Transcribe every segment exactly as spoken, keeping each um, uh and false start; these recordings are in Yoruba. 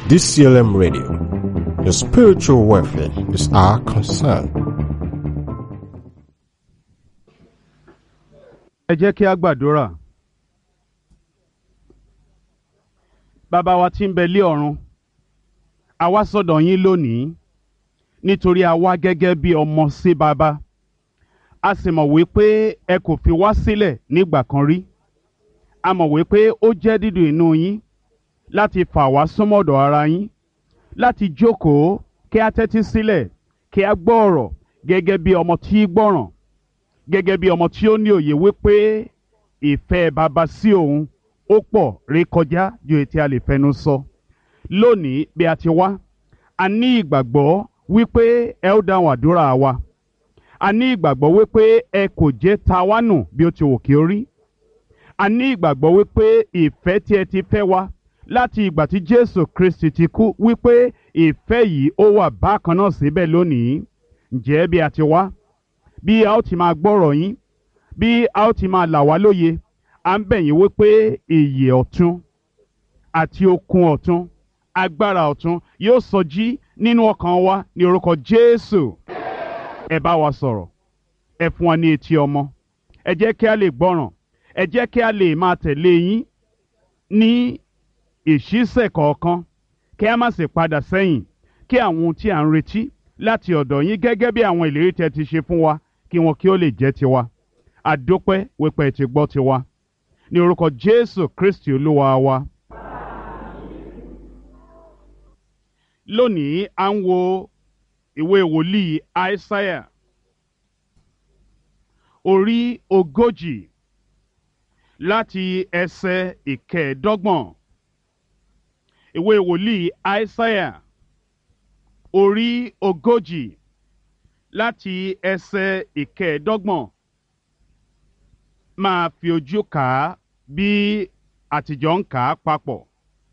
D C L M Radio. Your spiritual welfare is our concern. Ẹ jẹ́ kí a gbàdúrà. Bàbá wa tí ń bẹ lé ọ̀run, a wá sọ́dọ̀ yín lónìí nítorí a wá gẹ́gẹ́ bí ọmọ sí bàbá. A sì mọ̀ wípé ẹ kò fi wá sílẹ̀ nígbà kan rí. A mọ̀ wípé ó jẹ́ dídùn inú yín láti fà wá súnmọ́dọ̀ ara yín, láti jókòó kí a tẹ́tí sílẹ̀ kí a gbọ́ ọ̀rọ̀ gẹ́gẹ́ bí ọmọ tí gbọ́ràn, gẹ́gẹ́ bí ọmọ tí ó ní òye wípé ìfẹ́ bàbá sí òun ó pọ̀ rékọjá ju èyí tí a lè fẹnu sọ. Lónìí bí a ti wá, a ní ìgbàgbọ́ wípé ẹ ó dáhùn àdúrà wa. A ní ìgbàgbọ́ wípé ẹ kò jẹ́ ta wá nù bí ó ti wù kí ó rí. A ní ìgbàgbọ́ wípé ìfẹ́ tí ẹ ti fẹ́ wa láti ìgbà tí Jésù Kristi ti kú wípé ìfẹ́ yìí ó wà bákan náà síbẹ̀ lónìí. Ǹjẹ́ bí a ti wá, bí a ó ti máa gbọ́rọ̀ yín, bí a ó ti máa là wá lóye, à ń bẹ̀ yín wípé ìyè ọ̀tun àti okun ọ̀tun, agbára ọ̀tun yóò sọjí nínú ọkàn wa ní orúkọ Jésù. Ẹ bá wa sọ̀rọ̀, ẹ fún wa ní etí ọmọ, ẹ jẹ́ kí a lè gbọ́ràn, ẹ jẹ́ kí a lè máa tẹ̀lé yín ní ìṣísẹ̀ kọ̀ọ̀kan, kí a má sì padà sẹ́yìn, kí àwọn ohun tí à ń retí láti ọ̀dọ̀ yín gẹ́gẹ́ bí àwọn ìlérí tẹ́ ti ṣe fún wa kí wọn kí ó lè jẹ́ tiwa. Àdópẹ́ wípé ẹ ti gbọ́ tiwa. Ní orúkọ Jésù Kristi Olúwa wa. Lónìí à ń wo ìwé wòlíì Aísáyà orí ogójì láti ẹsẹ̀ ìkẹẹ̀ẹ́dọ́gbọ̀n. Ìwé wòlíì Aísáyà orí ogójì láti ẹsẹ̀ ìkẹẹ̀ẹ́dọ́gbọ̀n. Máa fi ojú kà á bí àtijọ́ ń kà á papọ̀.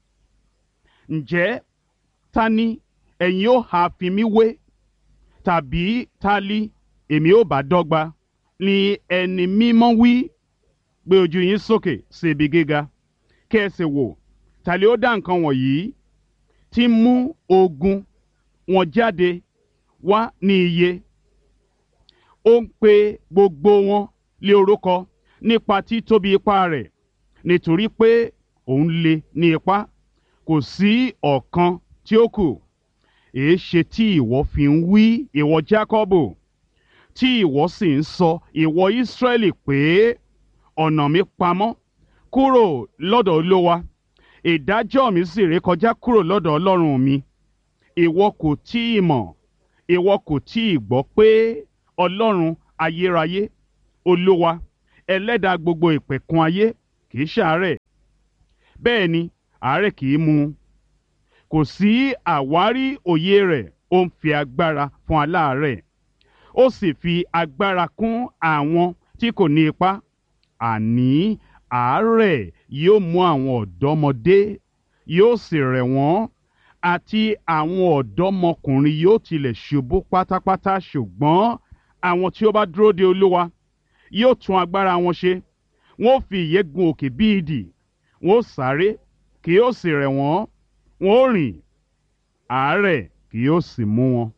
Ǹjẹ́ ta ni ẹ̀yin ó ha fi mí wé? Tàbí ta li èmi ó bá dọ́gba? Ni ẹni mímọ́ wí. Gbé ojú yín sókè sí ibi gíga, kí ẹ sì wò, ta lè ó dá nǹkan wọ̀nyí tí ń mú ogun wọn jáde wá ní iye. Ó ń pe gbogbo wọn lé orúkọ nípa títóbi ipá rẹ̀, nítorí pé òun le ní ipá, kò sí ọ̀kan tí ó kù. Èéṣe tí ìwọ fi ń wí, ìwọ Jákọ́bù, tí ìwọ sì ń sọ, ìwọ Ísírẹ́lì, pé ọ̀nà mi pamọ́ kúrò lọ́dọ̀ Olúwa, ìdájọ́ mi sì rékọjá kúrò lọ́dọ̀ Ọlọ́run mi. Ìwọ kò tí ì mọ̀, ìwọ kò tí ì gbọ́ pé Ọlọ́run ayérayé, Olúwa, ẹlẹ́dàá gbogbo ìpẹ̀kun ayé, kì í ṣàárẹ̀, bẹ́ẹ̀ ni àárẹ̀ kì í mú un. Kò sí àwárí òye rẹ̀, ó ń fi agbára fún aláàárẹ̀, ó sì fi agbára kún àwọn tí kò ní ipá. Àní àárẹ̀ yóò mú àwọn ọ̀dọ́mọdé, yóò sì rẹ̀ wọ́n, àti àwọn ọ̀dọ́mọkùnrin yóò tilẹ̀ ṣubú pátápátá. Ṣùgbọ́n àwọn tí ó bá dúró de Olúwa yóò tún agbára wọn ṣe. Wọ́n ó fi ìyẹ́ gun òkè bí idì, wọ́n ó sáré, kì yóò sì rẹ̀ wọ́n, wọ́n ó rìn, àárẹ̀ kì yóò sì mú wọn.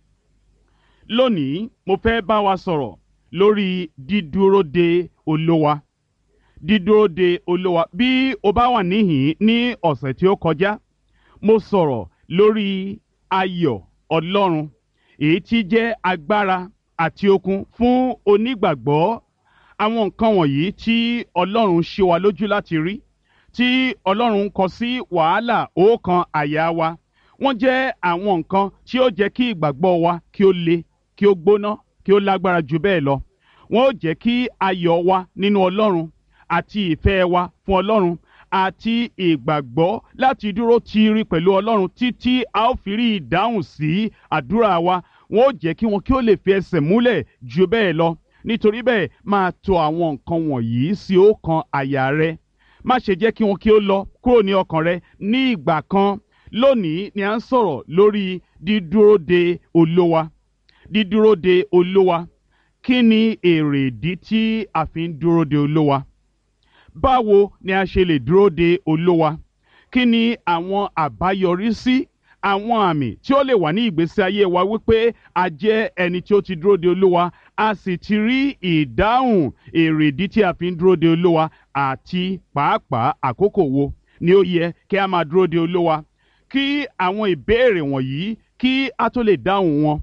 Lónìí mo fẹ́ bá wa sọ̀rọ̀ lórí dídúró de Olúwa. Dídúró de Olúwa. Bí o bá wà níhìn ní ọ̀sẹ̀ tí ó kọjá, mo sọ̀rọ̀ lórí ayọ̀ Ọlọ́run, èyí tí jẹ́ agbára àti okun fún onígbàgbọ́. Àwọn nǹkan wọ̀nyí tí Ọlọ́run ṣe wa lójú láti rí, tí Ọlọ́run kọ sí wàhálà ọkàn àyà wa, wọ́n jẹ́ àwọn nǹkan tí ó jẹ́ kí ìgbàgbọ́ wa kí ó le, kí ó gbóná, kí ó lágbára jù bẹ́ẹ̀ lọ. Wọ́n ó jẹ́ kí ayọ̀ wa nínú Ọlọ́run àti ìfẹ́ wa fún Ọlọ́run àti ìgbàgbọ́ láti dúró tiiri pẹ̀lú Ọlọ́run títí a ó fi rí ìdáhùn sí àdúrà wa. Wọ́n ó jẹ́ kí wọn kí ó lè fi ẹsẹ̀ múlẹ̀ jù bẹ́ẹ̀ lọ. Nítorí bẹ́ẹ̀, máa tò àwọn nǹkan wọ̀nyí sí ọkàn àyà rẹ. Má ṣe jẹ́ kí wọn kí ó lọ kúrò ní ọkàn rẹ ní ìgbà kan. Lónìí ni à ń sọ̀rọ̀ lórí dídúró de Olúwa. Dídúró de Olúwa. Kí ni èrè ìdí tí a fi ń dúró de Olúwa? Báwo ni a ṣe lè dúró de Olúwa? kí ni àwọn àbáyọrísí àwọn àmì tí ó lè wà ní ìgbésí ayé wa wípé a jẹ́ ẹni tí ó ti dúró de Olúwa, a sì ti rí ìdáhùn èrèdí tí a fi ń dúró de Olúwa, àti pàápàá àkókò wo ni ó yẹ kí a máa dúró de Olúwa. Kí àwọn ìbéèrè wọ̀nyí kí a tó lè dáhùn wọn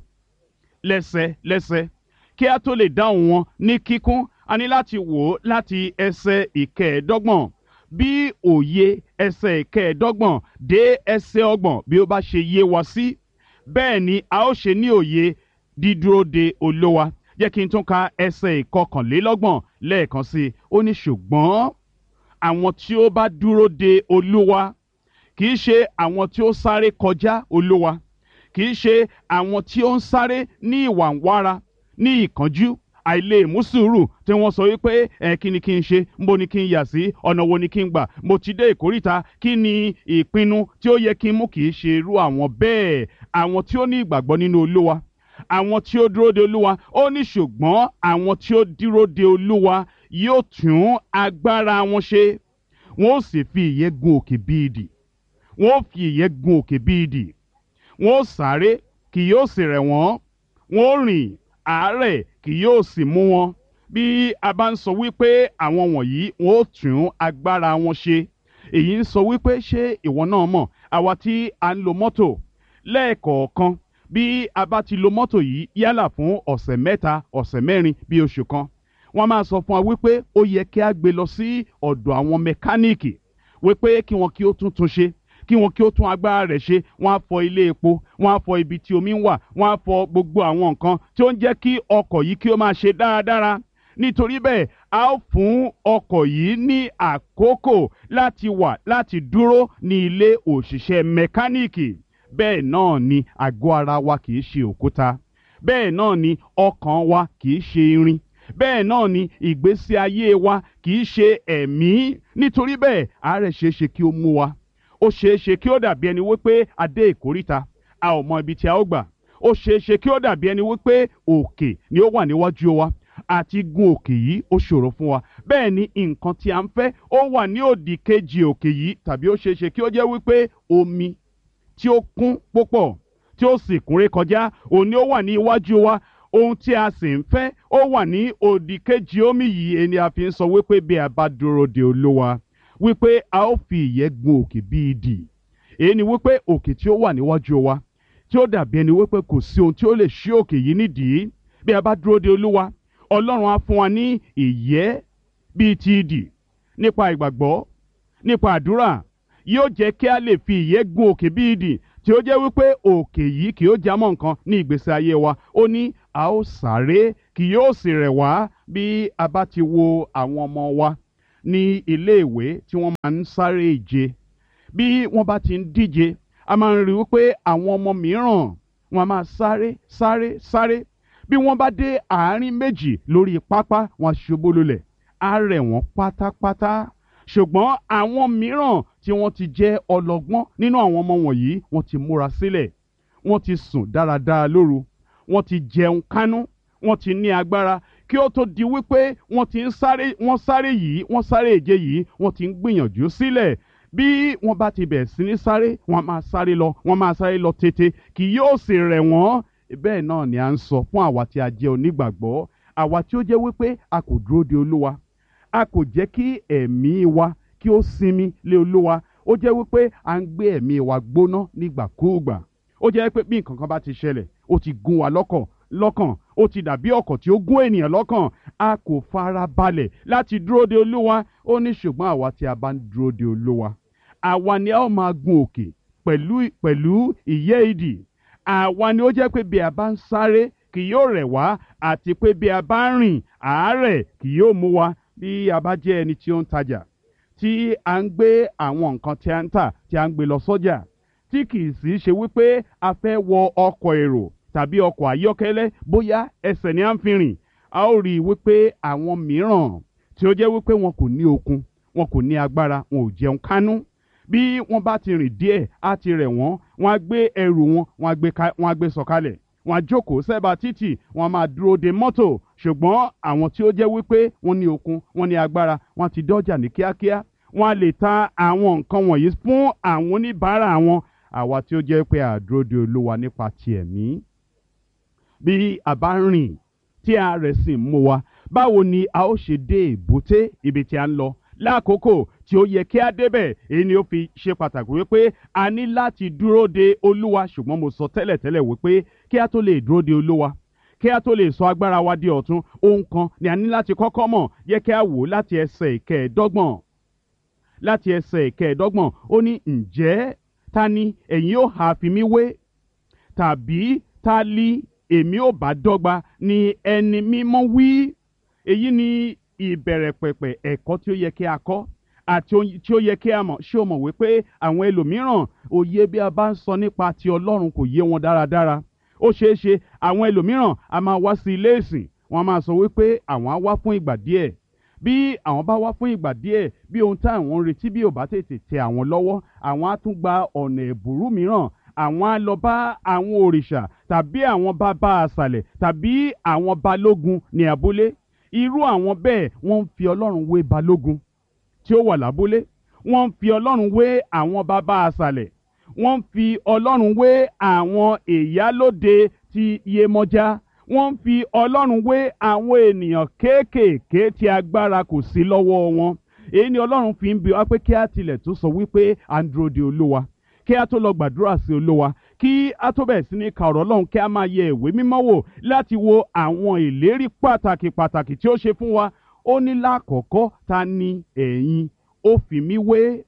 lẹ́sẹlẹ́sẹ, kí a tó lè dáhùn wọn ní kíkún, a ní láti wò ó láti ẹsẹ̀ ìkẹẹ̀ẹ́dọ́gbọ̀n bí òye ẹsẹ̀ ìkẹẹ̀ẹ́dọ́gbọ̀n dé ẹsẹ̀ ọgbọ̀n bí ó bá ṣe yé wa sí, bẹ́ẹ̀ ni a ó ṣe ní òye dídúró de Olúwa. Jẹ́ kí n tún ka ẹsẹ̀ ìkọkànlélọ́gbọ̀n lẹ́ẹ̀kan sí i. Ó ní ṣùgbọ́n àwọn tí ó bá dúró de Olúwa kì í ṣe àwọn tí ó sáré kọjá Olúwa, kì í ṣe àwọn tí ó ń sáré ní ìwàǹwara, ní ìkánjú, àìlè mú sùúrù, tí wọ́n sọ wípé ẹ kí ni kí n ṣe, mo ní kí n yà sí, ọ̀nà wo ni kí n gbà, mo ti dé ìkóríta, kí ni ìpinnu tí ó yẹ kí n mú. Kì í ṣe irú àwọn bẹ́ẹ̀. Àwọn tí ó ní ìgbàgbọ́ nínú Olúwa, àwọn tí ó dúró de Olúwa, ó ní ṣùgbọ́n àwọn tí ó dúró de Olúwa yóò tún agbára wọn ṣe, wọn ó sì fi ìyẹ́ gun òkè bí idì, wọn ó fi ìyẹ́ gun òkè bí idì, wọn ó sáré kì yóò sì rẹ̀ wọ́n, wọn ó rìn àárẹ̀ kì yóò sì mú wọn. Bí a bá ń sọ wípé àwọn wọ̀nyí wọn ó tún agbára wọn ṣe, èyí ń sọ wípé ṣé ìwọ náà mọ̀, àwa tí a ń lo mọ́tò lẹ́ẹ̀kọ̀ọ̀kan, bí a bá ti lo mọ́tò yìí yálà fún ọ̀sẹ̀ mẹ́ta, ọ̀sẹ̀ mẹ́rin, bí oṣù kan, wọ́n máa sọ fún wa wípé ó yẹ kí a gbé lọ sí ọ̀dọ̀ àwọn mẹkáníìkì wípé kí wọn kí ó tún tún ṣe, kí wọn kí ó tún agbára rẹ̀ ṣe. Wọ́n á fọ ilé epo, wọ́n á fọ ibi tí omi ń wà, wọ́n á fọ gbogbo àwọn nǹkan tí ó ń jẹ́ kí ọkọ̀ yìí kí ó máa ṣe dáradára. Nítorí bẹ́ẹ̀ a ó fún ọkọ̀ yìí ní àkókò láti wà, láti dúró ní ilé òṣìṣẹ́ mẹkáníìkì. Bẹ́ẹ̀ náà ni àgọ́ ara wa kì í ṣe òkúta, bẹ́ẹ̀ náà ni ọkàn wa kì í ṣe irin, bẹ́ẹ̀ náà ni ìgbésí ayé wa kì í ṣe ẹ̀mí. Nítorí bẹ́ẹ̀ àárẹ̀ ṣeé ṣe kí ó mú wa, ó ṣeé ṣe kí ó dàbí ẹni wípé a dé ìkóríta, a ò mọ ibi tí a ó gbà, ó ṣeé ṣe kí ó dàbí ẹni wípé òkè ni ó wà níwájú wa, àti gun òkè yìí ó ṣòro fún wa. Bẹ́ẹ̀ ni nǹkan tí a ń fẹ́ ó wà ní òdì kejì òkè yìí, tàbí ó ṣeé ṣe kí ó jẹ́ wípé omi tí ó kún púpọ̀ tí ó sì kúnré kọjá òun ni ó wà ní iwájú wa. Ohun tí a sì ń fẹ́ ó wà ní òdì kejì omi yìí. Ẹni a fi ń sọ wípé bí a bá dúró de Olúwa wípé a ó fi ìyẹ́ gun òkè bí idì. Èyí ni wípé òkè tí ó wà níwájú wa tí ó dàbí ẹni wípé kò sí ohun tí ó lè ṣí òkè yìí nídìí. Bí a bá dúró de Olúwa, Ọlọ́run á fún wa ní ìyẹ́ bíi ti idì. Nípa ìgbàgbọ́, nípa àdúrà, yóò jẹ́ kí a lè fi ìyẹ́ gun òkè bí idì, tí ó jẹ́ wípé òkè yìí kì yóò jámọ́ nǹkan ní ìgbésí ayé wa. Ó ní a ó sáré kì yóò sì rẹ̀ wá. Bí a bá ti wo àwọn ọmọ wa ní iléèwé tí wọ́n máa ń sáré ìje, bí wọ́n bá ti ń díje, a máa ń rí wípé àwọn ọmọ mìíràn wọ́n máa sáré sáré sáré. Bí wọ́n bá dé àárín méjì lórí pápá, wọ́n ṣubú lulẹ̀, á rẹ̀ wọ́n pátápátá. Ṣùgbọ́n àwọn mìíràn tí wọ́n ti jẹ́ ọlọ́gbọ́n nínú àwọn ọmọ wọ̀nyí, wọ́n ti múra sílẹ̀, wọ́n ti sùn dáradára lóru, wọ́n ti jẹun kánú, wọ́n ti ní agbára kí ó tó di wípé wọ́n ti ń sáré, wọ́n sáré yìí, wọ́n sáré ìje yìí, wọ́n ti ń gbìyànjú sílẹ̀. Bí wọ́n bá ti bẹ̀rẹ̀ sí ní sáré, wọ́n máa sáré lọ, wọ́n máa sáré lọ tètè, kì yóò sì rẹ̀ wọ́n. Bẹ́ẹ̀ náà ni à ń sọ fún àwa tí a jẹ́ onígbàgbọ́, àwa tí ó jẹ́ wípé a kò dúró de Olúwa, a kò jẹ́ kí ẹ̀mí wa kí ó sinmi lé Olúwa. Ó jẹ́ wípé à ń gbé ẹ̀mí wa gbóná nígbàkúùgbà. Ó jẹ́ pé bí nǹkan kan bá ti ṣẹlẹ̀, ó ti gún wa lọ́kàn lọ́kàn, ó ti dàbí ọ̀kọ̀ tí ó gún ènìyàn lọ́kàn. A kò fara balẹ̀ láti dúró de Olúwa. Ó ní ṣùgbọ́n àwa tí a bá ń dúró de Olúwa, àwa ni a ó máa gun òkè pẹ̀lú pẹ̀lú ìyẹ́ idì. Àwa ni ó jẹ́ pé bí a bá ń sáré kì yóò rẹ̀ wá, àti pé bí a bá ń rìn àárẹ̀ kì yóò mú wa. Bí a bá jẹ́ ẹni tí ó ń tajà, tí a ń gbé àwọn nǹkan tí a ń tà tí a ń gbé lọ sọ́jà, tí kì í sì ṣe wípé a fẹ́ wọ ọkọ̀ èrò tàbí ọkọ̀ ayọ́kẹ́lẹ́, bóyá ẹsẹ̀ ni a ń fi rìn, a ó rí i wípé àwọn mìíràn tí ó jẹ́ wípé wọn kò ní okun, wọn kò ní agbára, wọn ò jẹun kánú. Bí wọ́n bá ti rìn díẹ̀, á ti rẹ̀ wọ́n, wọ́n á gbé ẹrù wọn, wọ́n á gbé ká, wọ́n á gbé sọ̀kalẹ̀, wọ́n á jókòó sẹ́bàá títì, wọ́n á máa dúró de mọ́tò. Ṣùgbọ́n àwọn tí ó jẹ́ wípé wọ́n ní okun, wọ́n ní agbára, wọ́n ti dọ́jà ní kíákíá, wọ́n á lè ta àwọn nǹkan wọ̀nyí fún àwọn oníbàárà wọn. Àwa tí ó jẹ́ pé a dúró de Olúwa nípa ti ẹ̀mí, bí a bá rìn tí a rẹ̀ sì ń mú wa, báwo ni a ó ṣe dé èbúté ibi tí a ń lọ lákòókò tí ó yẹ kí a débẹ̀? Èyí ni ó fi ṣe pàtàkì wípé a ní láti dúró de Olúwa. Ṣùgbọ́n mo sọ tẹ́lẹ̀tẹ́lẹ̀ wípé kí a tó lè dúró de Olúwa, kí a tó lè sọ agbára wa di ọ̀tun, ohun kan ni a ní láti kọ́kọ́ mọ̀. Yẹ kí a wò láti ẹsẹ̀ ìkẹẹ̀ẹ́dọ́gbọ̀n láti ẹsẹ̀ ìkẹẹ̀ẹ́dọ́gbọ̀n ó ní, ǹjẹ́ ta ni ẹ̀yin ó ha fi mí wé? Tàbí ta li èmi ò bá dọ́gba? Ni ẹni mímọ́ wí. Èyí ni ìbẹ̀rẹ̀ pẹ̀pẹ̀ ẹ̀kọ́ tí ó yẹ kí a kọ́ àti tí ó yẹ kí a mọ̀. Ṣé o mọ̀ wípé àwọn ẹlòmíràn òye bí a bá ń sọ nípa ti Ọlọ́run kò yé wọn dáradára? Ó ṣeé ṣe àwọn ẹlòmíràn a máa wá sí ilé ìsìn, wọ́n máa sọ wípé àwọn á wá fún ìgbà díẹ̀. Bí àwọn bá wá fún ìgbà díẹ̀, bí ohun tí àwọn ń retí bí ò bá tètè tẹ àwọn lọ́wọ́, àwọn á tún gba ọ̀nà ẹ̀bùrú mìíràn. Àwọn á lọ bá àwọn òrìṣà tàbí àwọn bàbá àṣàlẹ̀ tàbí àwọn balógun ní abúlé. Irú àwọn bẹ́ẹ̀ wọ́n ń fi Ọlọ́run wé balógun tí ó wà lábúlé. Wọ́n ń fi Ọlọ́run wé àwọn bàbá àṣàlẹ̀. Wọ́n ń fi Ọlọ́run wé àwọn ìyálóde ti Yemọja. Wọ́n ń fi Ọlọ́run wé àwọn ènìyàn kéékèèké tí agbára kò sí lọ́wọ́ wọn. Èyí ni Ọlọ́run fi ń bi wá pé kí a tilẹ̀ tó sọ wípé à ń dúró de Olúwa, kí a tó lọ gbàdúrà sí Olúwa, kí a tó bẹ̀rẹ̀ sí ní ka ọ̀rọ̀ Ọlọ́run, kí a máa yẹ ìwé mímọ́ wò láti wo àwọn ìlérí pàtàkì pàtàkì tí ó ṣe fún wa. Ó ní lákọ̀ọ́kọ́, ta ni ẹ̀yin ó fi mí wé?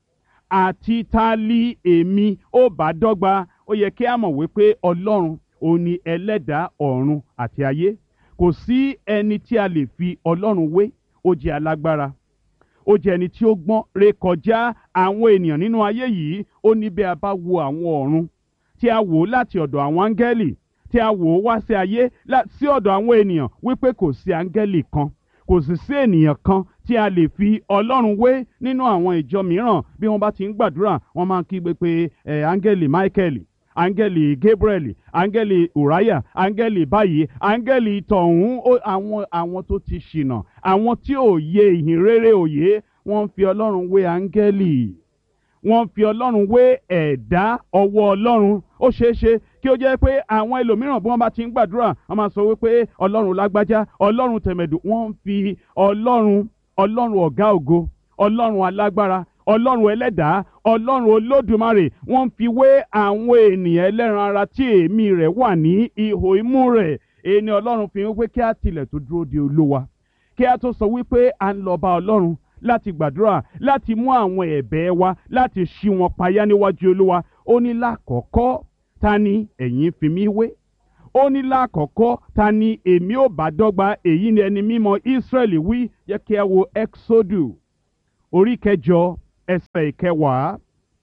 Àti ta li èmi ó bá dọ́gba? Ó yẹ kí a mọ̀ wípé Ọlọ́run òun ni ẹlẹ́dàá ọ̀run àti ayé. Kò sí ẹni tí a lè fi Ọlọ́run wé. Ó jẹ́ alágbára, ó jẹ́ ẹni tí ó gbọ́n rékọjá àwọn ènìyàn nínú ayé yìí. Ó ní bí a bá wo àwọn ọ̀run, tí a wò láti ọ̀dọ̀ àwọn áńgẹ́lì, tí a wò wá sí ayé sí ọ̀dọ̀ àwọn ènìyàn, wípé kò sí áńgẹ́lì kan, kò sì sí ènìyàn kan tí a lè fi Ọlọ́run wé. Nínú àwọn ìjọ mìíràn, bí wọ́n bá ti ń gbàdúrà, wọ́n máa ń kígbe pé ẹ̀ áńgẹ́lì Michael, áńgẹ́lì Gabriel, áńgẹ́lì Uriah, áńgẹ́lì báyìí, áńgẹ́lì tọ̀hún. Àwọn àwọn tó ti ṣìnà, àwọn tí ò yé ìhìn rere òye, wọ́n ń fi Ọlọ́run wé áńgẹ́lì. Wọ́n ń fi Ọlọ́run wé ẹ̀dá ọwọ́ Ọlọ́run. Ó ṣeé ṣe kí ó jẹ́ pé àwọn ẹlòmíràn bí wọ́n bá ti ń gbàdúrà, wọ́n máa sọ wípé Ọlọ́run lágbájá, Ọlọ́run tẹ̀mẹ̀dù. Wọ́n ń fi Ọlọ́run, Ọlọ́run ọ̀gá ògo, Ọlọ́run alágbára, Ọlọ́run ẹlẹ́dàá, Ọlọ́run olódùmarè, wọ́n ń fi wé àwọn ènìyàn ẹlẹ́ran ara tí èémí rẹ̀ wà ní ihò imú rẹ̀. Èyí ni Ọlọ́run fi wípé kí a tilẹ̀ tó dúró de Olúwa, kí a tó sọ wípé à ń lọ bá Ọlọ́run láti gbàdúrà, láti mú àwọn ẹ̀bẹ̀ wa, láti ṣí wọn payá níwájú Olúwa. Ó ní lákọ̀ọ́kọ́, ta ni ẹ̀yin fi mí wé? Ó ní lákọ̀ọ́kọ́, ta ni èmi ò bá dọ́gba? Èyí ni ẹni mímọ́ Ísírẹ́lì wí. Jẹ́ kí a wo Ẹ́kísódù orí kẹjọ ẹsẹ̀ ìkẹwàá.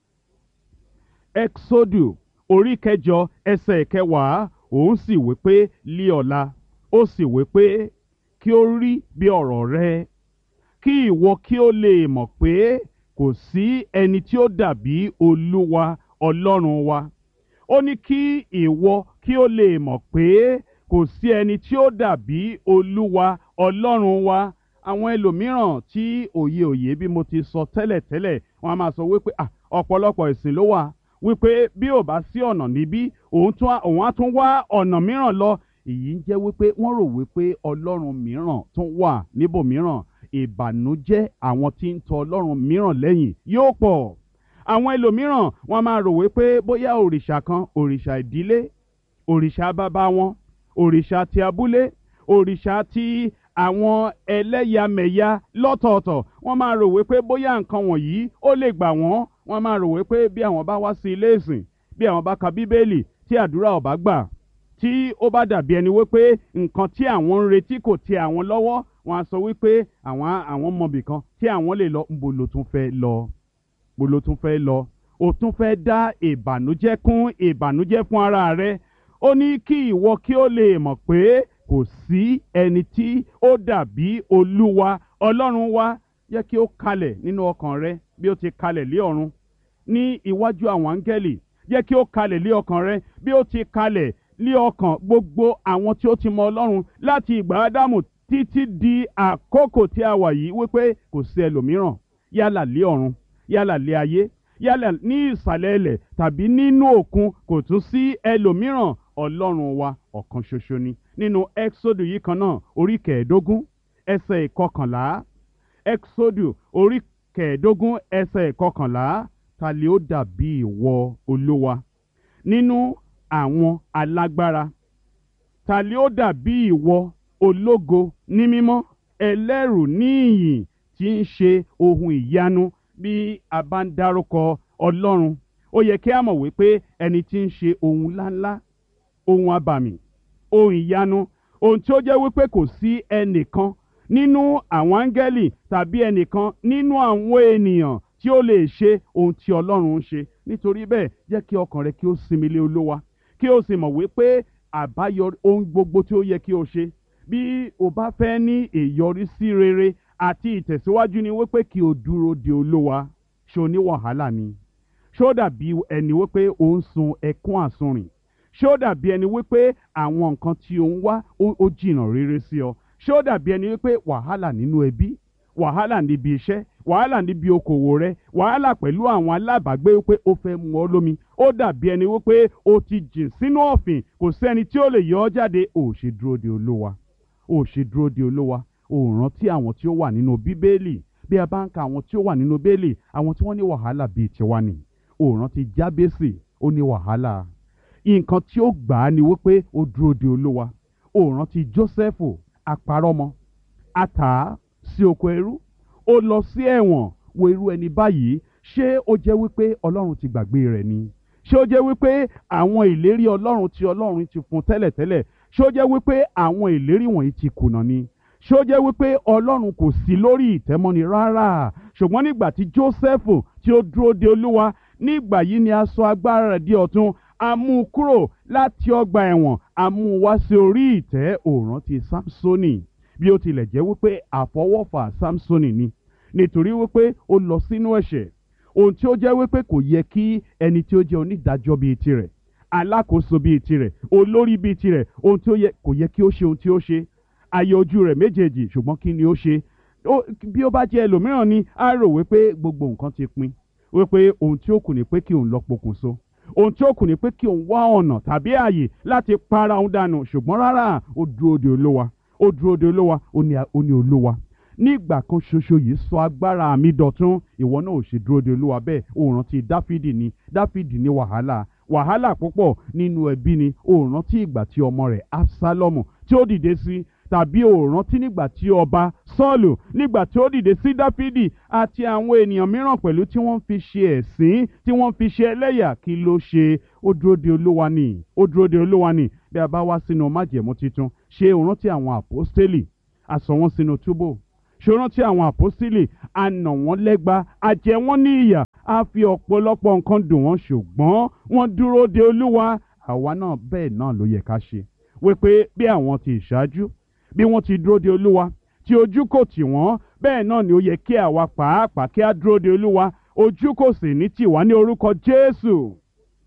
Ẹ́kísódù orí kẹjọ ẹsẹ̀ ìkẹwàá. Òun sì wí pé lí ọ̀la, ó sì wí pé kí ó rí bí ọ̀rọ̀ rẹ, kí ìwọ kí ó lè mọ̀ pé kò sí ẹni tí ó dàbí Olúwa Ọlọ́run wa. Ó ní kí ìwọ kí ó lè mọ̀ pé kò sí ẹni tí ó dàbí Olúwa Ọlọ́run wa. Àwọn ẹlòmíràn tí òye òye bí mo ti sọ tẹ́lẹ̀tẹ́lẹ̀, wọ́n á máa sọ wípé à ọ̀pọ̀lọpọ̀ ìsìn ló wà, wípé bí ò bá sí ọ̀nà níbí, òun á tún wá ọ̀nà mìíràn lọ. Èyí ń jẹ́ wípé wọ́n rò wípé Ọlọ́run mìíràn tún wà níbòmíràn. Ìbànújẹ́ àwọn tí ń tọ Ọlọ́run mìíràn lẹ́yìn yóò pọ̀. Àwọn ẹlòmíràn wọ́n máa rò wípé bóyá òrìṣà kan, òrìṣà ìdílé, òrìṣà bàbá wọn, òrìṣà ti abúlé, òrìṣà ti àwọn ẹlẹ́yàmẹ̀yà lọ́tọ̀ọ̀tọ̀, wọ́n máa rò wípé bóyá nǹkan wọ̀nyí ó lè gbà wọ́n. Wọ́n máa rò wípé bí àwọn bá wá sí ilé ìsìn, bí àwọn bá ka Bíbélì, tí àdúrà ò bá gbà, tí ó bá dàbí ẹni wípé nǹkan tí àwọn ń retí kò tẹ àwọn lọ́wọ́, wọ́n á sọ wípé àwọn àwọn mọ̀bì kan tí àwọn lè lọ. Ńbo ló tún fẹ́ lọ? Ńbo ló tún fẹ́ lọ? O tún fẹ́ dá ìbànújẹ́ kún ìbànújẹ́ fún ara rẹ. Ó ní kí ìwọ kí ó lè mọ̀ pé kò sí ẹni tí ó dàbí Olúwa Ọlọ́run wa. Jẹ́ kí ó kalẹ̀ nínú ọkàn rẹ bí ó ti kalẹ̀ lé ọ̀run ní iwájú àwọn áńgẹ́lì. Jẹ́ kí ó kalẹ̀ lé ọkàn rẹ bí ó ti kalẹ̀ lé ọkàn gbogbo àwọn tí ó ti mọ Ọlọ́run láti ìgbà Ádámù títí di àkókò tí a wà yìí, wípé kò sí ẹlòmíràn yálà lé ọ̀run yálà lé ayé yálà ní ìsàlẹ̀ ilẹ̀ tàbí nínú òkun, kò tún sí ẹlòmíràn. Ọlọ́run wa ọ̀kan ṣoṣo ni. Nínú Ẹ́kísódù yìí kan náà orí kẹẹ̀ẹ́dógún ẹsẹ̀ ìkọkànlá, Ẹ́kísódù orí kẹẹ̀ẹ́dógún ẹsẹ̀ ìkọkànlá, ta lè ó dàbí ìwọ Olúwa nínú àwọn alágbára? Ta lè ó dàbí ìwọ ológo ní mímọ́, ẹlẹ́rù ní ìyìn, tí ń ṣe ohun ìyanu? Bí a bá ń dárúkọ Ọlọ́run, ó yẹ kí a mọ̀ wípé ẹni tí ń ṣe ohun ńláńlá, ohun abàmì, ohun ìyanu, ohun tí ó jẹ́ wípé kò sí ẹnìkan nínú àwọn áńgẹ́lì tàbí ẹnìkan nínú àwọn ènìyàn tí ó lè ṣe ohun tí Ọlọ́run ń ṣe. Nítorí bẹ́ẹ̀, jẹ́ kí ọkàn rẹ kí ó sinmi lé Olúwa, kí ó sì mọ̀ wípé àbáyọrí ohun gbogbo tí ó yẹ kí o ṣe, bí o bá fẹ́ ní ìyọrísí rere àti ìtẹ̀síwájú, ni wípé kí o dúró de Olúwa. Ṣé o ní wàhálà ni? Ṣé ó dàbí ẹni wípé o ń sun ẹkún àsunrìn? Ṣé ó dàbí ẹni wípé àwọn nǹkan tí o ń wá ó jìnnà rere sí ọ? Ṣé ó dàbí ẹni wípé wàhálà nínú ẹbí, wàhálà níbi iṣẹ́, wàhálà níbi okòwò rẹ, wàhálà pẹ̀lú àwọn alábàágbé wípé ó fẹ́ mu ọ lómi? Ó dàbí ẹni wípé o ti jìn sínú ọ̀fìn, kò sẹ́ni tí ó lè yọ ọ́ jáde. Ò ṣe dúró de Olúwa, ò ṣe dúró de Olúwa. Ò rántí àwọn tí ó wà nínú Bíbélì. Bí a bá ń ka àwọn tí ó wà nínú Bíbélì, àwọn tí wọ́n ní wàhálà bíi tiwa ni. Ò rántí Jábésì, ó ní wàhálà. Nǹkan tí ó gbà á ni wípé ó dúró de Olúwa. Ò rántí Jósẹ́fù, apárọ́mọ, a tà á sí oko ẹrú, ó lọ sí ẹ̀wọ̀n. Wo irú ẹni báyìí, ṣé ó jẹ́ wípé Ọlọ́run ti gbàgbé rẹ̀ ni? Ṣé ó jẹ́ wípé àwọn ìlérí Ọlọ́run tí Ọlọ́run ti fún tẹ́lẹ̀tẹ́lẹ̀, ṣé ó jẹ́ wípé àwọn ìlérí wọ̀nyí ti kùnà ni? Ṣé ó jẹ́ wípé Ọlọ́run kò sí lórí ìtẹ́mọ́ni? Rárá. Ṣùgbọ́n nígbà tí Jósẹ́fù tí ó dúró de Olúwa, nígbà yìí ni a sọ agbára rẹ̀ di ọ̀tun. A mú un kúrò láti ọgbà ẹ̀wọ̀n, a mú un wá sí orí ìtẹ́. Ó rántí Sámsónì, bí ó tilẹ̀ jẹ́ wípé àfọwọ́fà Sámsónì ni, nítorí wípé ó lọ sínú ẹ̀ṣẹ̀, ohun tí ó jẹ́ wípé kò yẹ kí ẹni tí ó jẹ́ onídàájọ́ bíi tirẹ̀, alákòóso bíi tirẹ̀, olórí bíi tirẹ̀, ohun tí ó yẹ kò yẹ kí ó ṣe ohun tí ó ṣe. Ayé ojú rẹ̀ méjèèjì, ṣùgbọ́n kí ni ó ṣe? Bí ó bá jẹ́ ẹlòmíràn ni, á rò wípé gbogbo nǹkan ti pin, wípé ohun tí ó kù ni pé kí òun lọ pokùnso, ohun tí ó kù ni pé kí òun wá ọ̀nà tàbí ààyè láti para òun dànù. Ṣùgbọ́n rárá, ó dúró de Olúwa, ó dúró de Olúwa, ó ní Olúwa nígbà kan ṣoṣo yìí sọ agbára mi dọ̀tun. Ìwọ náà ò ṣe dúró de Olúwa bẹ́ẹ̀. Ó rántí Dáfídì ni. Dáfídì ní wàhálà, wàhálà púpọ̀ nínú ẹbí ni. Ó rántí ìgbà tí ọmọ rẹ̀ Absalomu tí ó dìde sí, tàbí ó rántí nígbà tí ọba Sọ́ọ̀lù nígbà tí ó dìde sí Dáfídì àti àwọn ènìyàn mìíràn pẹ̀lú tí wọ́n fi ṣe ẹ̀sín, tí wọ́n fi ṣe ẹlẹ́yà. Kí ló ṣe? Ó dúró de Olúwa ni, ó dúró de Olúwa ni. Bí a bá wá sínú májẹ̀mú titun, ṣé ó rántí àwọn àpọ́stélì? A sọ wọ́n sínú túbú. Ṣé ó rántí àwọn àpọ́stélì? A nà wọ́n lẹ́gba, a jẹ wọ́n ní ìyà, a fi ọ̀pọ̀lọpọ̀ nǹkan dùn wọ́n, ṣùgbọ́n wọ́n dúró de Olúwa. Àwa náà bẹ́ẹ̀ náà ló yẹ ká ṣe, wípé bí àwọn ti ìṣáájú, bí wọ́n ti dúró de Olúwa, tí ojú kò tì wọ́n, bẹ́ẹ̀ náà ni ó yẹ kí àwa pàápàá kí á dúró de Olúwa. Ojú kò sì ní tì wá ní orúkọ Jésù.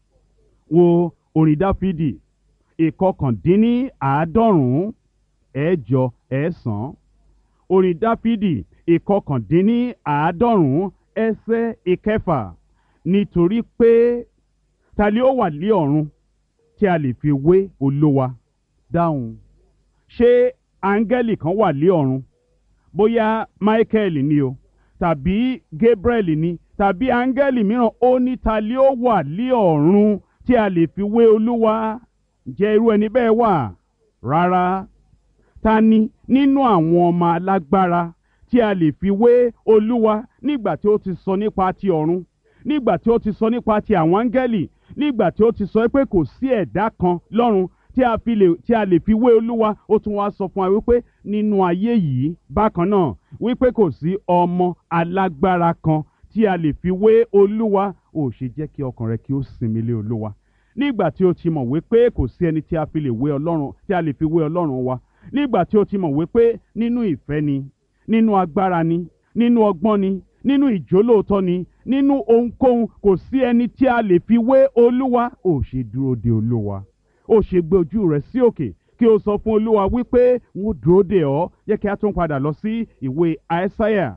Wo orin Dáfídì ìkọkàndínní àádọ́rùn-ún ẹ̀jọ ẹ̀sán. Orin Dáfídì ìkọkàndínní àádọ́rùn-ún ẹsẹ̀ ìkẹfà. Nítorí pé ta ni ó wà ní ọ̀run tí a lè fi wé Olúwa? Dáhùn. Ṣé áńgẹ́lì kan wà ní ọ̀run? Bóyá Michael ni o, tàbí Gabriel ni, tàbí áńgẹ́lì mìíràn. Ó ní ta ni ó wà ní ọ̀run tí a lè fi wé Olúwa? Ǹjẹ́ irú ẹni bẹ́ẹ̀ wà? Rárá. Ta ni nínú àwọn ọmọ alágbára tí a lè fi wé Olúwa? Nígbà tí ó ti sọ nípa ti ọ̀run, nígbà tí ó ti sọ nípa ti àwọn áńgẹ́lì, nígbà tí ó ti sọ pé kò sí ẹ̀dá kan lọ́run tí a fi lè tí a lè fi wé Olúwa, ó tún wá sọ fún wa wípé nínú ayé yìí bákan náà, wípé kò sí ọmọ alágbára kan tí a lè fi wé Olúwa. Ó ṣe jẹ́ kí ọkàn rẹ kí ó sinmi lé Olúwa. Nígbà tí ó ti mọ̀ wípé kò sí ẹni tí a fi lè wé Ọlọ́run, tí a lè fi wé Ọlọ́run wa. Nígbà tí ó ti mọ̀ wípé nínú ìfẹ́ ni, nínú agbára ni, nínú ọgbọ́n ni, nínú ìjólóòtọ́ ni, nínú ohunkóhun kò sí ẹni tí a lè fi wé Olúwa. Ó ṣe dúró de Olúwa. Ó ṣe gbé ojú rẹ̀ sí òkè kí o sọ fún Olúwa wípé wọ́n dúró de ọ́. Jẹ́ kí a tún padà lọ sí ìwé Aísáyà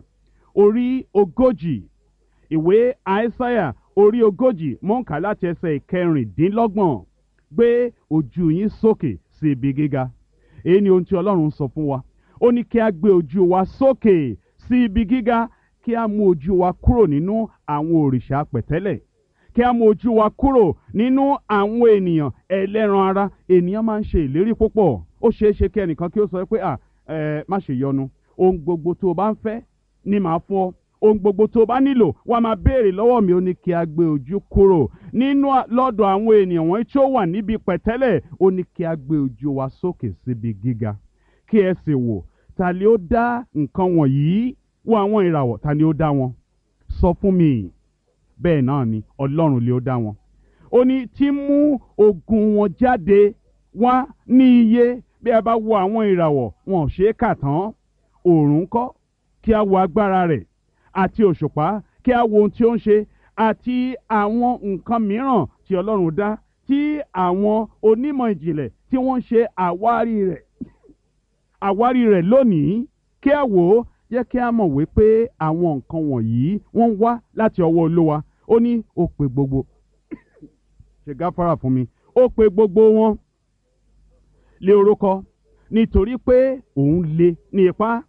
orí ogójì ìwé àìsáyà orí ogójì mò ń kà láti ẹsẹ̀ ìkẹrìndínlọ́gbọ̀n gbé ojú yín sókè sí ibi gíga. Èyí ni ohun tí Ọlọ́run sọ fún wa. Ó ní kí a gbé ojú wa sókè sí ibi gíga, kí a mú ojú wa kúrò nínú àwọn òrìṣà pẹ̀tẹ́lẹ̀, kí a mú ojú wa kúrò nínú àwọn ènìyàn ẹlẹ́ran ara. Ènìyàn máa ń ṣe ìlérí púpọ̀. Ó ṣeé ṣe kí ẹnìkan kí ó sọ pé à ẹ má ṣe yọnu, ohun gbogbo tó o bá ń fẹ́ ni màá fún ọ, ohun gbogbo tó o bá nílò wá máa béèrè lọ́wọ́ mi. Ó ní kí a gbé ojú kúrò nínú lọ́dọ̀ àwọn ènìyàn wọ̀nyí tí ó wà níbi pẹ̀tẹ́lẹ̀. Ó ní kí a gbé ojú wa sókè síbi gíga, kí ẹ sì wò ta ni ó dá nǹkan wọ̀nyí, wo àwọn ìràwọ̀, ta ni ó dá wọn? Sọ fún mi. Bẹ́ẹ̀ náà ni Ọlọ́run lè ó dá wọn. Ó ní tí mú ogun wọn jáde wá ní iye. Bí a bá wo àwọn ìràwọ̀, wọn ò ṣe é kà tán. Òòrùn ńkọ́, kí a wo agbára rẹ̀, àti òṣùpá, kí a wo ohun tí ó ń ṣe, àti àwọn nǹkan mìíràn tí Ọlọ́run dá, tí àwọn onímọ̀ ìjìnlẹ̀ tí wọ́n ń ṣe àwárí rẹ̀ àwárí rẹ̀ lónìí. Kí a wò ó, jẹ́ kí a mọ̀ wípé àwọn nǹkan wọ̀nyí wọ́n ń wá láti ọwọ́ Olúwa. Ó ní ó pe gbogbo ṣe gáfárà fún mi ó pe gbogbo wọn lé orúkọ, nítorí pé òun lé ní ipá,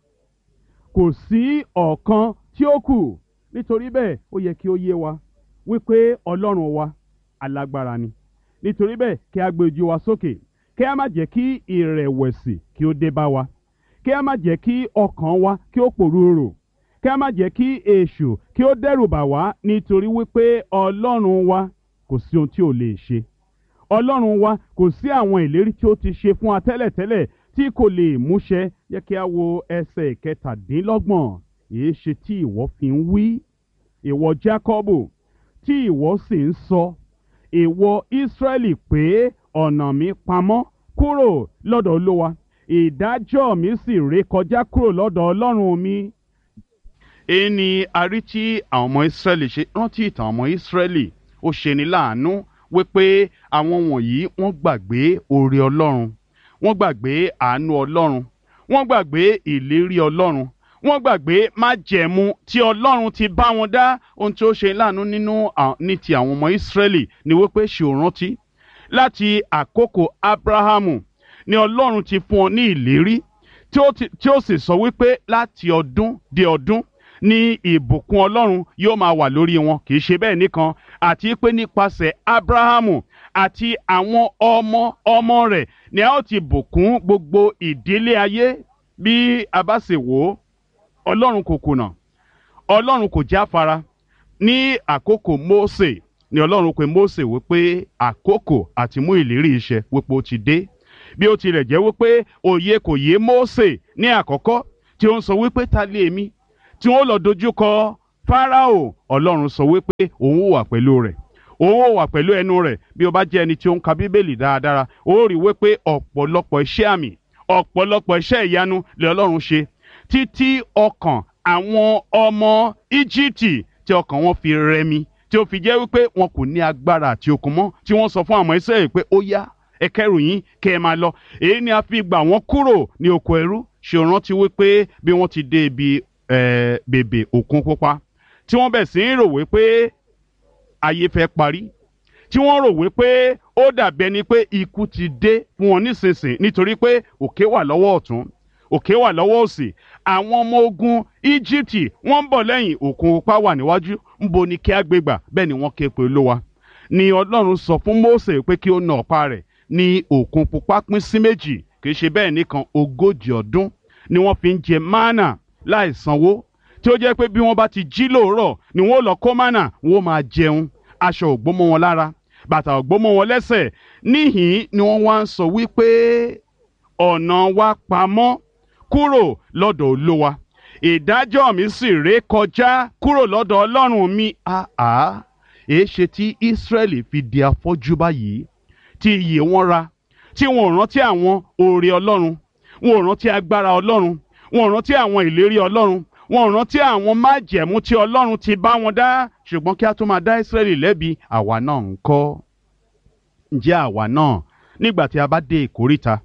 kò sí ọ̀kan tí ó kù. Nítorí bẹ́ẹ̀ ó yẹ kí ó yé wa wípé Ọlọ́run wa alágbára ni. Nítorí bẹ́ẹ̀ kí a gbé ojú wa sókè, kí a má jẹ́ kí ìrẹ̀wẹ̀sì kí ó dé bá wa, kí a má jẹ́ kí ọkàn wa kí ó pòrúurù, kí a má jẹ́ kí èṣù kí ó dẹ́rù bà wá. Nítorí wípé Ọlọ́run wa kò sí ohun tí ò lè ṣe. Ọlọ́run wa kò sí àwọn ìlérí tí ó ti ṣe fún wa tẹ́lẹ̀tẹ́lẹ̀ tí kò lè múṣẹ. Yẹ kí a wo ẹsẹ̀ ìkẹtàdínlọ́gbọ̀n. Èé ṣe tí ìwọ fi ń wí, ìwọ Jákọ́bù, tí ìwọ sì ń sọ, ìwọ Ísírẹ́lì, pé ọ̀nà mi pamọ́ kúrò lọ́dọ̀ Olúwa, ìdájọ́ mi sì ré kọjá kúrò lọ́dọ̀ Ọlọ́run mi. Èyí ni a rí tí àwọn ọmọ Ísírẹ́lì ṣe. Rántí ìtàn ọmọ Ísírẹ́lì. Ó ṣeni láàánú wípé àwọn wọ̀nyí wọ́n gbàgbé oore Ọlọ́run, wọ́n gbàgbé àánú Ọlọ́run, wọ́n gbàgbé ìlérí Ọlọ́run, wọ́n gbàgbé májẹ̀mú tí Ọlọ́run ti bá wọn dá. Ohun tí ó ṣe láàánú nínú ní ti àwọn ọmọ Ísírẹ́lì ni wípé ṣe ò rántí láti àkókò Ábúráhámù ni Ọlọ́run ti fún ọ ní ìlérí tí ó sì sọ wípé láti ọdún dé ọdún ní ìbùkún Ọlọ́run yóò máa wà lórí wọn. Kì í ṣe bẹ́ẹ̀ nìkan, àti pé nípasẹ̀ Ábúráhámù àti àwọn ọmọ ọmọ rẹ̀ ni a ó ti bùkún gbogbo ìdílé ayé. Bí a bá sì wò ó, Ọlọ́run kò kùnà, Ọlọ́run kò jáfara. Ní àkókò Mósè ni Ọlọ́run pè Mósè wípé àkókò àti mú ìlérí iṣẹ́ wípé ó ti dé. Bí ó tilẹ̀ jẹ́ wípé òye kò yé Mósè ní àkọ́kọ́, tí ó ń sọ wípé ta lé èmi tí wọ́n lọ dojú kọ Fáráò. Ọlọ́run sọ wípé òun ó wà pẹ̀lú rẹ̀, òun ó wà pẹ̀lú ẹnu rẹ̀. Bí o bá jẹ́ ẹni tí ó ń ka Bíbélì dáradára, ó rí wípé ọ̀pọ̀lọpọ̀ iṣẹ́ àmì, ọ̀pọ̀lọpọ̀ iṣẹ́ ìyanu lè Ọlọ́run ṣe, títí ọkàn àwọn ọmọ Íjíbítì tí ọkàn wọn fi rẹmi, tí ó fi jẹ́ wípé wọn kò ní agbára àti okun mọ́, tí wọ́n sọ fún àwọn Ísírẹ́lì pé ó yá, ẹ kẹ́rù yín kẹ́ ẹ máa lọ. Èyí ni a fi gbà wọ́n kúrò ní oko ẹrú. Ṣé o rántí wípé bí wọ́n ti dé ibi bèbè Òkun Pupa, tí wọ́n bẹ̀ sí ń rò wípé ayé fẹ́ parí, tí wọ́n rò wípé ó dàbí ẹni pé ikú ti dé fún wọn nísinsìnyí, nítorí pé òkè wà lọ́wọ́ ọ̀tún, òkè wà lọ́wọ́ òsì. Àwọn ọmọ ogun Íjíbítì wọ́n ń bọ̀ lẹ́yìn, Òkun Pupa wà níwájú. Ńbo ni kí á gbé gbà? Bẹ́ẹ̀ ni wọ́n ké pe Olúwa. Ni Ọlọ́run sọ fún Mósè pé kí ó na ọ̀pá rẹ̀, ní Òkun Pupa pín sí méjì. Kì í ṣe bẹ́ẹ̀ nìkan, ogójì ọdún ni wọ́n fi ń jẹ mánà láì sanwó, tí ó jẹ́ pé bí wọ́n bá ti jí lóòrọ̀ ni wọ́n lọ kó mánà, wọ́n máa jẹun. Aṣọ ò gbó mọ́ wọn lára, bàtà ò gbó mọ́ wọn lẹ́sẹ̀. Níhìn ni wọ́n wá ń sọ wípé ọ̀nà wa pamọ́ kúrò lọ́dọ̀ Olúwa, ìdájọ́ mi sì ré kọjá kúrò lọ́dọ̀ Ọlọ́run mi. Àá èé ṣe tí Ísírẹ́lì fi di afọ́jú báyìí, tí iyè wọn ra, tí wọn ò rántí àwọn oore Ọlọ́run, wọn ò rántí agbára Ọlọ́run, wọn ò rántí àwọn ìlérí Ọlọ́run, wọn ò rántí àwọn májẹ̀mú tí Ọlọ́run ti bá wọn dá. Ṣùgbọ́n kí a tó máa dá Ísírẹ́lì lẹ́bi, àwa náà ń kọ́. Ǹjẹ́ àwa náà nígbà tí a bá dé ìkóríta,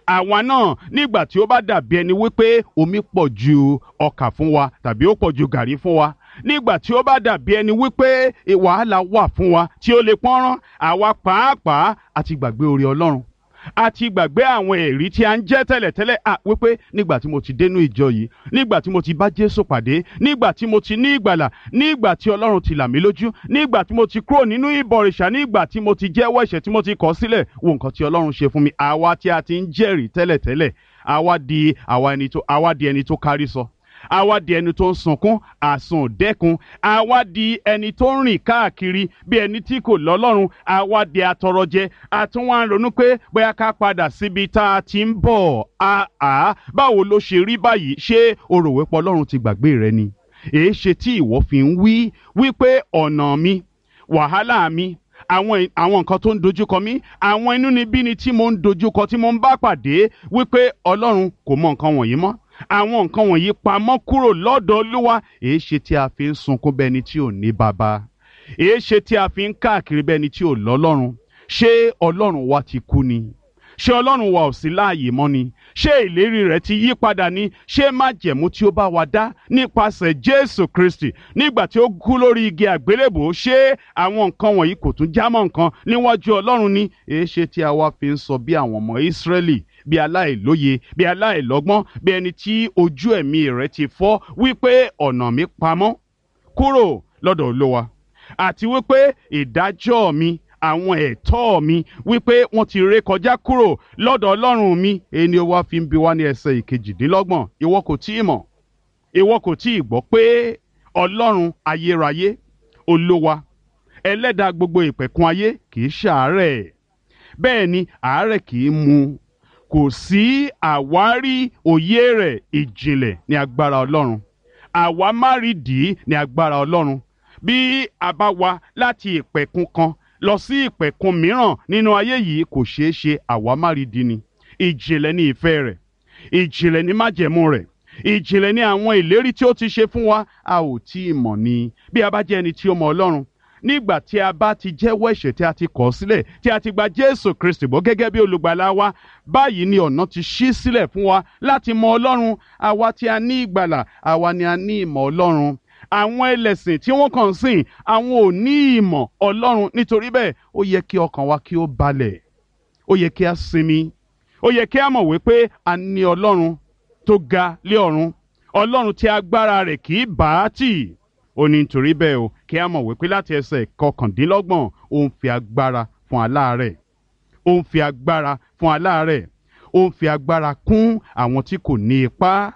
àwa náà nígbà tí ó bá dàbí ẹni wípé omi pọ̀ ju ọkà fún wa tàbí ó pọ̀ ju gàrí fún wa, nígbà tí ó bá dàbí ẹni wípé wàhálà wà fún wa tí ó lè pọ́nrán, àwa pàápàá àti gbàgbé oore Ọlọ́run, àti gbàgbé àwọn ẹ̀rí tí a ń jẹ́ tẹ́lẹ̀tẹ́lẹ̀ à wípé nígbà tí mo ti dénú ìjọ yìí, nígbà tí mo ti bá Jésù pàdé, nígbà tí mo ti ní ìgbàlà, nígbà tí Ọlọ́run ti là mí lójú, nígbà tí mo ti kúrò nínú ìbọ̀rìṣà, nígbà tí mo ti jẹ́wọ́ ẹ̀ṣẹ̀ tí mo ti kọ̀ sílẹ̀, wo nǹkan tí Ọlọ́run ṣe fún mi. Àwa tí a ti ń jẹ́rìí tẹ́lẹ̀tẹ́lẹ̀, àwa di àwa ẹni tó àwa di ẹni tó kárí sọ. Àwa di ẹni tó ń sunkún àsùn dẹ́kun, àwa di ẹni tó ń rìn káàkiri bí ẹni tí kò lọ́lọ́run, àwa di atọrọjẹ, àtúnwá ń ronú pé bóyá ká padà síbi tá a ti ń bọ̀. Àá báwo ló ṣe rí báyìí? Ṣé o rò wípé Ọlọ́run ti gbàgbé rẹ ni? Èé ṣe tí ìwọ fi ń wí wípé ọ̀nà mi, wàhálà mi, àwọn àwọn nǹkan tó ń dojúkọ mí, àwọn inúnibíni tí mo ń dojúkọ tí mo ń bá pàdé, wípé Ọlọ́run kò mọ nǹkan wọ̀nyí mọ́, àwọn nǹkan wọ̀nyí pamọ́ kúrò lọ́dọ̀ Olúwa. Èé ṣe tí a fi ń sunkún bẹ́ni tí ò ní baba? Èé ṣe tí a fi ń káàkiri bẹ́ni tí ò lọ́lọ́run? Ṣé Ọlọ́run wa ti kú ni? Ṣé Ọlọ́run wa ò sí láàyè mọ́ ni? Ṣé ìlérí rẹ̀ ti yí padà ni? Ṣé májẹ̀mú tí ó bá wa dá nípasẹ̀ Jésù Kristi nígbà tí ó kú lórí igi àgbélébùú, ṣé àwọn nǹkan wọ̀nyí kò tún jámọ́ nǹkan níwájú Ọlọ́run ni? Èé ṣe tí a wá fi ń sọ bí àwọn ọmọ Ísírẹ́lì, bí aláìlóye, bí aláìlọ́gbọ́n, bí ẹni tí ojú ẹ̀mí rẹ̀ ti fọ́, wípé ọ̀nà mi pamọ́ kúrò lọ́dọ̀ Olúwa, àti wípé ìdájọ́ mi, àwọn ẹ̀tọ́ mi, wípé wọ́n ti ré kọjá kúrò lọ́dọ̀ Ọlọ́run mi. Èyí ni ó wá fi ń bi wá ní ẹsẹ̀ ìkejìdínlọ́gbọ̀n. Ìwọ kò tí ì mọ̀, ìwọ kò tí ì gbọ́ pé Ọlọ́run ayérayé, Olúwa, ẹlẹ́dàá gbogbo ìpẹ̀kun ayé kì í ṣàárẹ̀, bẹ́ẹ̀ ni àárẹ̀ kì í mú. Kò sí àwárí òye rẹ̀ ìjìnlẹ̀ ní agbára Ọlọ́run. Àwa má rí dì í ní agbára Ọlọ́run. Bí a bá wá láti ìpẹ̀kun kan lọ sí ìpẹ̀kun mìíràn nínú ayé yìí, kò ṣeé ṣe, àwa má rí dì ní. Ìjìnlẹ̀ ní ìfẹ́ rẹ̀, ìjìnlẹ̀ ní májẹ̀mú rẹ̀, ìjìnlẹ̀ ní àwọn ìlérí tí ó ti ṣe fún wa. A ò tí ì mọ̀ ni. Bí a bá jẹ́ ẹni tí ó mọ Ọlọ́run, nígbà tí a bá ti jẹ́wọ́ ẹ̀ṣẹ̀ tí a ti kọ̀ sílẹ̀, tí a ti gba Jésù Kristi gbọ́ gẹ́gẹ́ bí olùgbàlà wa, báyìí ni ọ̀nà ti ṣí sílẹ̀ fún wa láti mọ Ọlọ́run. Àwa tí a ní ìgbàlà, àwa ni a ní ìmọ̀ Ọlọ́run. Àwọn ẹlẹ́sìn tí wọ́n kàn sìn, àwọn ò ní ìmọ̀ Ọlọ́run. Nítorí bẹ́ẹ̀, ó yẹ kí ọkàn wa kí ó balẹ̀, ó yẹ kí a sinmi, ó yẹ kí a mọ̀ wípé a ní Ọlọ́run tó ga lé ọ̀run, Ọlọ́run tí agbára rẹ̀ kì í bá á tì. Ó ní nítorí bẹ́ẹ̀ o, kí a mọ̀ wípé láti ẹsẹ̀ kọkàndínlọ́gbọ̀n, ó ń fi agbára fún aláàárẹ̀, ó ń fi agbára fún aláàárẹ̀, ó ń fi agbára kún àwọn tí kò ní ipá.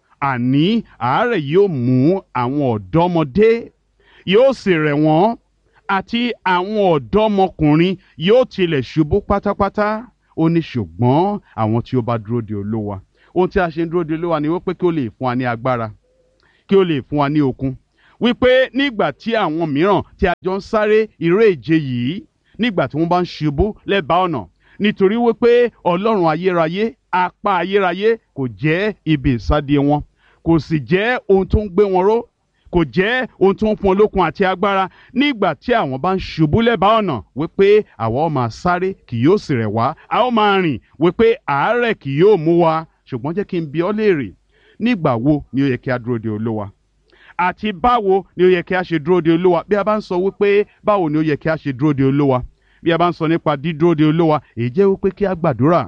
Àní àárẹ̀ yóò mú àwọn ọ̀dọ́mọdé, yóò sì rẹ̀ wọ́n, àti àwọn ọ̀dọ́mọkùnrin yóò tilẹ̀ ṣubú pátápátá. Ó ní ṣùgbọ́n àwọn tí ó bá dúró de Olúwa. Ohun tí a ṣe ń dúró de Olúwa ni wípé kí ó lè fún wa ní agbára, kí ó lè fún wa ní okun. Wípé nígbà tí àwọn mìíràn tí a jọ ń sáré eré ìje yìí, nígbà tí wọ́n bá ń ṣubú lẹ́bàá ọ̀nà, nítorí wípé Ọlọ́run ayérayé, apá ayérayé kò jẹ́ ibi ìsádi wọn, kò sì jẹ́ ohun tó ń gbé wọn ró, kò jẹ́ ohun tó ń fún olókun àti agbára. Nígbà tí àwọn bá ń ṣubú lẹ́bàá ọ̀nà, wípé àwa ó máa sáré, kì yóò sì rẹ̀ wá, a ó máa rìn, wípé àárẹ̀ kì yóò mú wa. Ṣùgbọ́n jẹ́ kí n bi ọ́ léèrè, nígbà wo ni ó yẹ kí a dúró de Olúwa? Àti báwo ni ó yẹ kí a ṣe dúró de Olúwa? Bí a bá ń sọ wípé báwo ni ó yẹ kí a ṣe dúró de Olúwa, bí a bá ń sọ nípa dídúró de Olúwa, èyí jẹ́ wípé kí a gbàdúrà,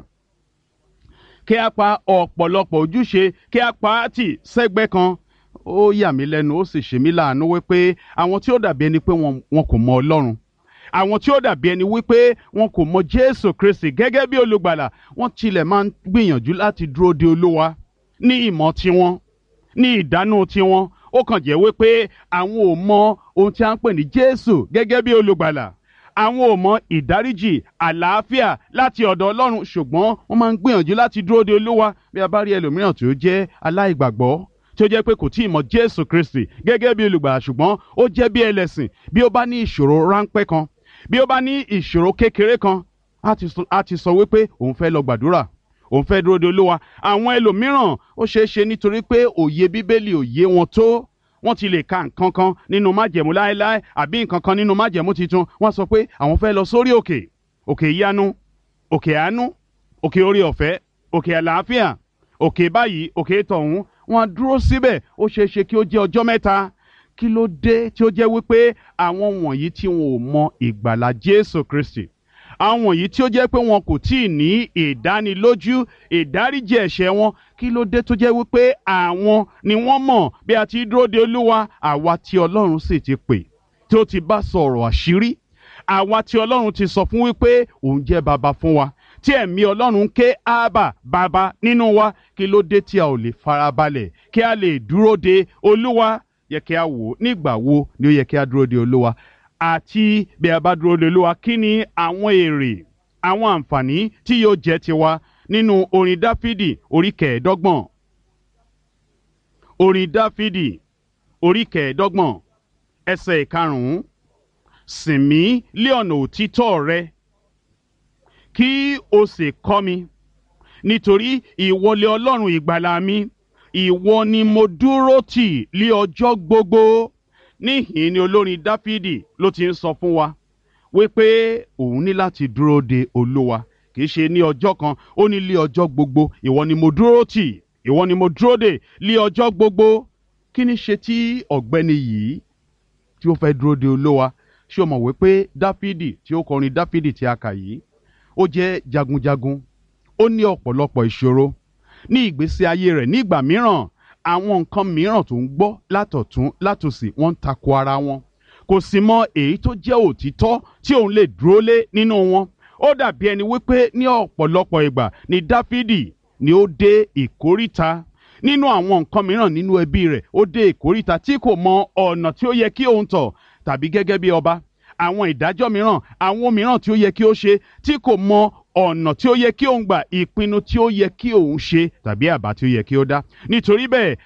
kí a pa ọ̀pọ̀lọpọ̀ ojúṣe, kí a pa á tì sẹ́gbẹ́ kan. Ó yà mí lẹ́nu, ó sì ṣe mí láàánú wípé àwọn tí ó dàbí ẹni pé wọn wọn kò mọ Ọlọ́run, àwọn tí ó dàbí ẹni wípé wọn kò mọ Jésù Kristi gẹ́gẹ́ bí olùgbàlà, wọ́n tilẹ̀ máa ń gbìyànjú láti dúró de Olúwa ní ìmọ̀ tiwọn, ní ìdánù tiwọn. Ó kàn jẹ́ wípé àwọn ò mọ ohun tí a ń pè ní Jésù gẹ́gẹ́ bí olùgbàlà. Àwọn ò mọ ìdáríjì, àlàáfíà láti ọ̀dọ̀ Ọlọ́run, ṣùgbọ́n wọ́n máa ń gbìyànjú láti dúró de Olúwa. Bí a bá rí ẹlòmíràn tí ó jẹ́ aláìgbàgbọ́, tí ó jẹ́ pé kò tí ì mọ Jésù Kristi gẹ́gẹ́ bí olùgbàlà, ṣùgbọ́n ó jẹ́ bí ẹlẹ́sìn, bí ó bá ní ìṣòro ráńpẹ́ kan, bí ó bá ní ìṣòro kékeré kan, á ti sọ wípé òun fẹ́ lọ gbàdúrà, òun fẹ́ dúró de Olúwa. Àwọn ẹlòmíràn ó ṣeé ṣe nítorí pé òye Bíbélì ò yé wọn tó, wọ́n ti lè ka nǹkan kan nínú májẹ̀mú láéláé àbí nǹkan kan nínú májẹ̀mú titun, wọ́n sọ pé àwọn fẹ́ lọ sórí òkè, òkè ìyanu, òkè àánú, òkè orí ọ̀fẹ́, òkè àlàáfíà, òkè báyìí, òkè tọ̀hún, wọ́n dúró síbẹ̀ ó ṣeé ṣe kí ó jẹ́ ọjọ́ mẹ́ta. Kí ló dé tí ó jẹ́ wípé àwọn wọ̀nyí tí wọn ò mọ ìgbàlà Jésù Kristi, àwọn wọ̀nyí tí ó jẹ́ pé wọn kò tí ì ní ìdánilójú ìdáríjì ẹ̀ṣẹ̀ wọn, kí ló dé tó jẹ́ wípé àwọn ni wọ́n mọ̀ bí a ti dúró de Olúwa, àwa tí Ọlọ́run sì ti pè, tí ó ti bá sọ̀rọ̀ àṣírí, àwa tí Ọlọ́run ti sọ fún wípé òun jẹ́ baba fún wa, tí ẹ̀mí Ọlọ́run ń ké ábà baba nínú wa, kí ló dé tí a ò lè farabalẹ̀ kí a lè dúró de Olúwa? Yẹ kí a wò nígbà wo ni ó yẹ kí a dúró de Olúwa, àti bí a bá dúró de Olúwa, kí ni àwọn èrè, àwọn àǹfààní tí yóò jẹ́ tiwa. Nínú orin Dáfídì orí kẹẹ̀ẹ́dọ́gbọ̀n, orin Dáfídì orí kẹẹ̀ẹ́dọ́gbọ̀n ẹsẹ̀ ìkarùn-ún, sìn mí lé ọ̀nà òtítọ́ rẹ, kí o sì kọ́ mi, nítorí ìwọ lé Ọlọ́run ìgbàlà mi, ìwọ ni mo dúró tì lé ọjọ́ gbogbo. Níhìn ni olórin Dáfídì ló ti ń sọ fún wa wípé òun ní láti dúró de Olúwa, kì í ṣe ní ọjọ́ kan, ó ní lé ọjọ́ gbogbo. Ìwọ ni mo dúró tì, ìwọ ni mo dúró de lé ọjọ́ gbogbo. Kí ni ṣe tí ọ̀gbẹ́ni yìí tí ó fẹ́ dúró de Olúwa? Ṣé o mọ̀ wípé Dáfídì tí ó kọrin Dáfídì tí a kà yìí, ó jẹ́ jagunjagun, ó ní ọ̀pọ̀lọpọ̀ ìṣòro ní ìgbésí ayé rẹ̀. Nígbà mìíràn àwọn nǹkan mìíràn tó ń gbọ́ látọ̀tún látòsì wọ́n ń tako ara wọn, kò sì mọ èyí tó jẹ́ òtítọ́ tí òun lè dúró lé nínú wọn. Ó dàbí ẹni wípé ní ọ̀pọ̀lọpọ̀ ìgbà ni Dáfídì ni ó dé ìkóríta nínú àwọn nǹkan mìíràn nínú ẹbí rẹ̀, ó dé ìkóríta tí kò mọ ọ̀nà tí ó yẹ kí òun tọ̀, tàbí gẹ́gẹ́ bí ọba àwọn ìdájọ́ mìíràn, àwọn mìíràn tí ó yẹ kí ó ṣe tí kò mọ ọ̀nà tí ó yẹ kí òun gbà, ìpinnu tí ó yẹ kí òun ṣe tàbí àbá tí ó yẹ kí ó dá. Nítorí bẹ́ẹ̀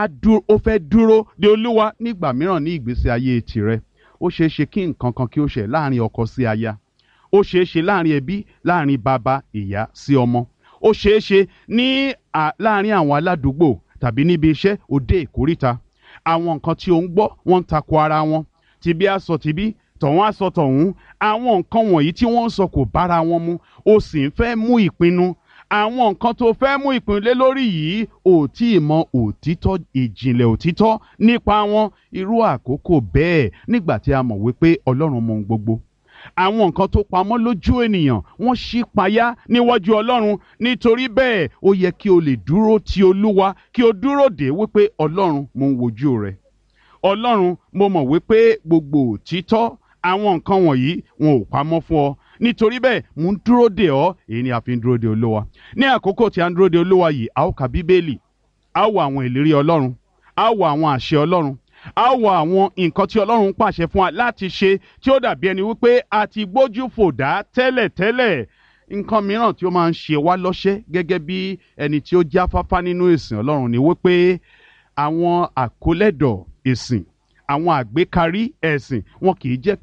ó fẹ́ dúró de Olúwa. Nígbà mìíràn ní ìgbésí ayé tirẹ̀, ó ṣeé ṣe kí nǹkan kan kí ó ṣe láàrin ọkọ sí aya, ó ṣeé ṣe láàrin ẹbí, láàrin bàbá ìyá sí ọmọ, ó ṣeé ṣe ní láàrin àwọn aládùúgbò tàbí níbi iṣẹ́. Ó dé ìkóríta, àwọn nǹkan tí ó ń gbọ́ wọ́n ń tako ara wọn, tìbí á sọ tìbí, tọ̀hún á sọ tọ̀hún. Àwọn nǹkan wọ̀nyí tí wọ́n ń sọ kò bára wọn mu, ó sì ń fẹ́ mú ìpinnu. Àwọn nǹkan tó fẹ́ mú ìpinnu lé lórí yìí ò tí ì mọ òtítọ́, ìjìnlẹ̀ òtítọ́ nípa wọn. Irú àkókò bẹ́ẹ̀, nígbà tí a mọ̀ wípé Ọlọ́run mọ ohun gbogbo, àwọn nǹkan tó pamọ́ lójú ènìyàn wọ́n ṣí payá níwájú Ọlọ́run. Nítorí bẹ́ẹ̀ ó yẹ kí o lè dúró ti Olúwa, kí o dúró dè wípé Ọlọ́run, mo ń wojú rẹ. Ọlọ́run, mo mọ̀ wípé gbogbo òtítọ́ àwọn nǹkan wọ̀nyí wọn ò pamọ́ fún ọ. Nítorí bẹ́ẹ̀ mo ń dúró dè ọ́. Èyí ni a fi ń dúró de Olúwa. Ní àkókò tí a ń dúró de Olúwa yìí, a ó ka Bíbélì, a ó wo àwọn ìlérí Ọlọ́run, a ó wo àwọn àṣẹ Ọlọ́run, a ó wo àwọn nǹkan tí Ọlọ́run pàṣẹ fún wa láti ṣe, tí ó dàbí ẹni wípé a ti gbójú fò dá tẹ́lẹ̀tẹ́lẹ̀. Nǹkan mìíràn tí ó máa ń ṣe wá lọ́ṣẹ́ gẹ́gẹ́ bí ẹni tí ó jáfáfá nínú ìsìn Ọlọ́run ni wípé àwọn àkólẹ́dọ̀ ìsìn, àwọn àgbékarí ẹ̀sìn, wọn kì í jẹ́